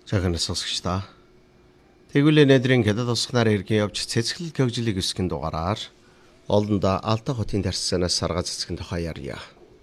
Жагнаас сонсогчдаа. Тэгвэл өнөөдрийн Хятад усхнаар иргэн явж цэцгэлэл хөгжлийг өсгөн дугаараар олондоо Алтай хотын тарьсанаас сарга цэцгэн тухай ярья.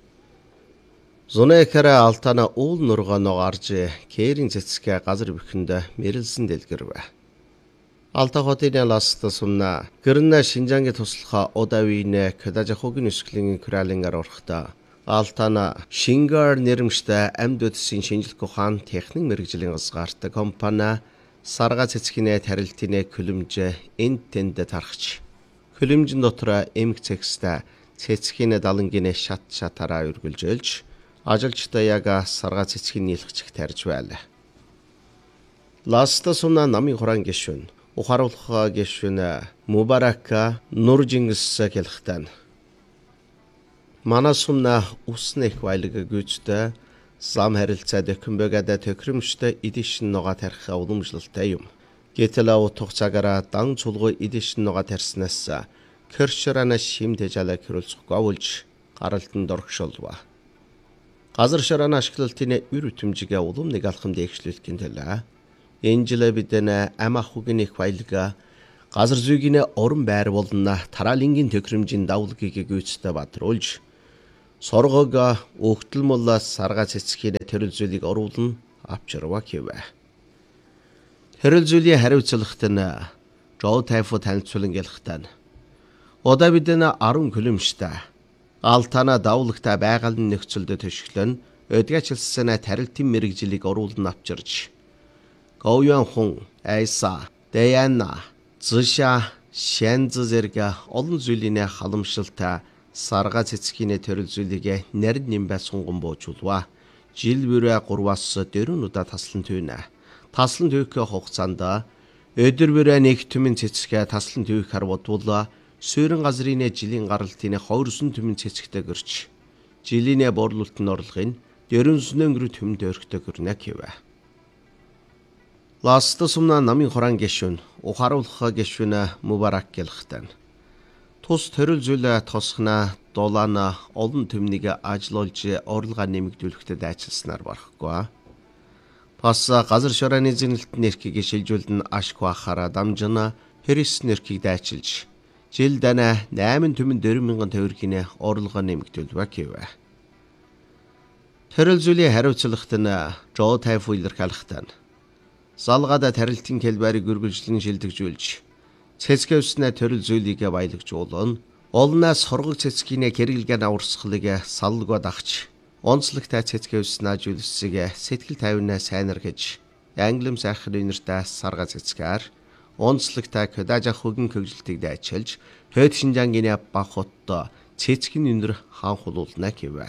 Зунэхэрэ Алтана уул нургааноо гарж кэрийн цэцгээ газар бэхэнд мэрэлсэн дэлгэрвэ. Алтай хотын ласта сумна гэрнэ Шинжангийн туслахаа удавын Кадажахогийн өсгөлийн кралингаар орохтой. Алтана Шингар нэрмжтэй амьд үтсийн шинжилгээ ухаан техник мэрэгжлийн газгаарт компани сарга цэцгийн тарилтын хөлөмж энд тэнд тархаж хөлөмжин дотор эмх цэгстэй цэцгийн далангийн шат шатаараа үргэлжүүлж ажилчтай яг сарга цэцгийн нийлхчих тарж байлаа. Ласта сумна намын хураан гишүүн ухааруулах гишүүн Мубарака Нуржингс хэлэхтэн Манай сумна уснэх байлаг гүйцтэй зам харилцаа дэхэмбэгадэ төхрөмжтэй эдишин нуга тарих уламжлалтай юм. Гэтэл утга цагаараа дан цулгой эдишин нуга тарснаас кершрана шимтэж алаа хэрүүлцэхгүй авулж гаралтанд орхишолва. Газар шарана ашиглалтын үр өтөмжигээ улам нэг алхам дээгшлүүлэх гинтэлээ. Энэ жил бидэн амахугийн их байлага газар зүйгийн орон байр болно тараалингийн төхрөмжийн давлгийг гүйцэтгэж бадруулж Соргог өгтөл мулаас сарга цэцгийн тэрэл зүйлийг оруулна авчирва гэвэ. Тэрэл зүйлийн хариуцлагт нь Жоо тайфу танилцуулан гэлхтэн. Удаа бидэн 10 километртэй Алтана давлагтай байгалийн нөхцөлд төшөглөн өдгөөчлсөн тарилтын мэрэгжлийг оруулна авчирч. Гоуян хүн Айса, Дэяна, Зша, Шэнз зэрэг олон зүйлийн халамжлалтай сарга цэцгийн төрөл зүйлийг нарийн нэмбэ сунган буужуулва. Жил бүрээ 3-аас 4 удаа таслан түйнэ. Таслан түйх хугацаанд өдөр бүрээ нэг түмэн цэцгээ таслан түйх харбодвол суурин газрын жилийн гаралтын 200 түмэн цэцгтэй гэрч жилийн борлуулалтын орлогын 400 өнгөрөг түмэнд өрхтөг гэрнэ гэвэ. Ласта сумна намын хураан гишүүн ухааруулах гишүүн Мубарак гэлхтэн. Тус төрөл зүйл тосхна дулаана олон төмнийг ажиллуулж орлогоо нэмэгдүүлэхтэй дайчилснаар барахгүй. Бас газар шороны зэнэлт нэрхийг шилжүүлэн ашгүй ахаараа дамжина Хэрис нэрхийг дайчилж жил дана 8 төмөн 4,000 төгрөгийн орлогоо нэмэгдүүлвэ гэвэ. Төрөл зүйлийн хариуцлагт нь Жоо тайфу илэрхийлэхтэн. Залгада тарилтын хэлбэрийг үргэлжлэн шилдэгжүүлж цэцгээ өснө төрөл зүйлийг баялагжуулна. Олнаас хоргог цэцгийн хэрэглэгээ аварсгалыг саллгаа дагч онцлогтой цэцгээ өснө ажүүлсэг сэтгэл тайвнаа сайнаргаж англим сайхан үнэртэй сарга цэцгээр онцлогтой Кадажахогийн хөгжилтийг дайчилж Хөд Шинжангийн баг хотто цэцгийн үнэр хаанхуулна гэвэ.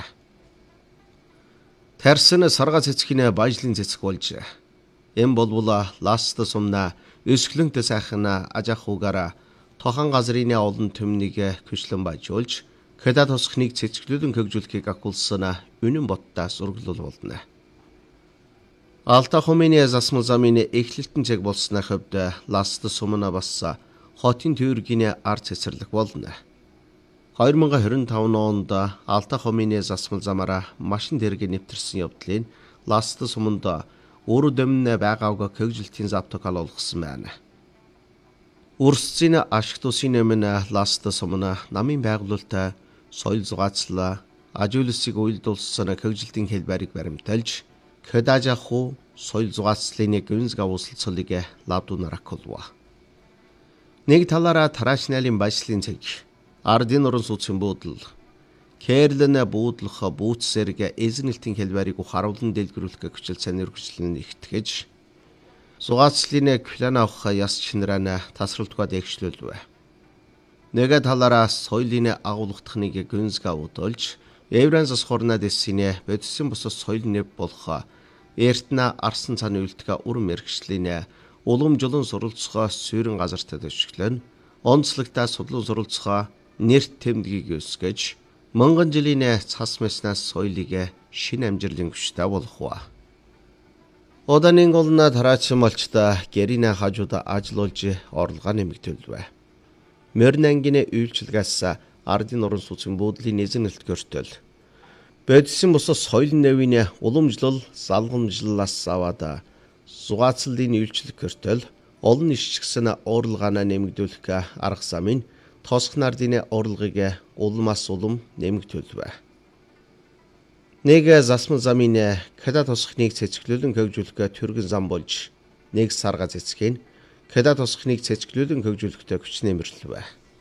Тарсын сарга цэцгийн баяжлын цэцэг болж эм болвола ласта сумна өсгөлөнтэй сайхан ажахуугаараа тохон газрын олон төмнийг хөшлөн бажуулж Хятад тосхныг цэцгэлүүлэн хөгжүүлэхийг агуулсан үнэн боттой зурглал болно. Алтай хотын засмал замын эхлэлтэн цаг болсны хувьд ласта сумна бас хотын төвөргийн ард цэцэрлэг болно. 2025 онд Алтай хотын засмал замаараа машин дэрэг нэвтэрсэн явдлын ласта суманд Өөр дөмнө байгаагаа хөгжилтийн завтокал олгосон байна. Үрсцийн ашигт усын нэмэн ласта сумна намын байгуулалтаа соёл зугаацлаа ажуулсыг уйлдулсан хөгжилтийн хэлбэрийг баримталж Кадажаху соёл зугаацлын гүнзг авуулцлыг лавдунаар акулва. Нэг талаараа тараашналын баяслын цаг ардын орон сууцын буудал Кэрлэн буудлах бүүцсэрэг эзнэлтийн хэлбэрийг ухааруулан дэлгэрүүлэх хүчил сонирхлын нэгтгэж зугаацлын план авах яс чинрана тасралтгаа дээгшлүүлвэ. Нэг талаараа соёлын агуулгатхныг гүнзг авуулж Евранс хорна дэсинэ бодсон бус соёл нэв болох эртнэ арсан цааны үлдэх үр мэрэгчлийн уламжлан суралцгаа суурин газарт төшөглөн онцлогтой судлан суралцгаа нэрт тэмдгийг өсгөж Монгол жилийн цас мэснаас соёлыг шинэ амжилтын хүчтэй болгох. Оданын голна тараач малчта гэринэ хажууд ажиллуулж орлогоо нэмэгдүүлвэ. Мөрнангийн үйлчлэгээс ардын орон сууцын буудлын эзэнэлт гөртөл бодсон бус соёл нэвийн уламжлал залгамжлалаас аваад Зугаацлалын үйлчлэг хөртөл олон ишчгсэн уралгаанаа нэмэгдүүлэх арга замын тосх нардын уралгыг улмаас улам нэмэгдүүлвэ. Нэг засмал замын када тосхныг цэцгэлүүлэн хөгжүүлэх түргэн зам болж нэг сарга цэцгийн када тосхныг цэцгэлүүлэн хөгжүүлэхтэй хүч нэмэрлэвэ.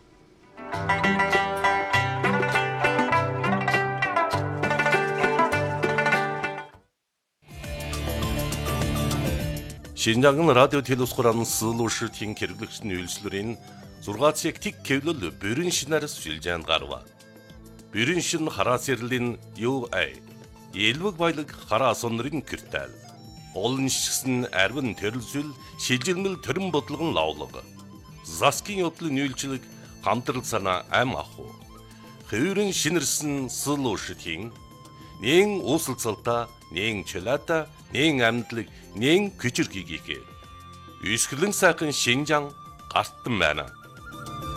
Шинжаан радио телевизхоран суулуушртын хэрэглэгчдийн үйлчлэрийн 6-ыг тик кевлэл бүрэн шинээр сүлжээнд гарва. Бүрэн шин хараас ярлийн UA элвэг баялаг хараа сонрын киртэл. Олон шигсэн арвин төрөлсөл шилжилмэл төрөн бодлогон лавлаг. Заскин явдлын үйлчлэг хамтрал санаа ам аху. Хөврөн шинэрсэн суулуушртын нэн уусалцалта, нэн чөлата, нэн амьдлаг, нэн күчир гигийг. Үсгэлэн сайхан Шинжаан гартан байна.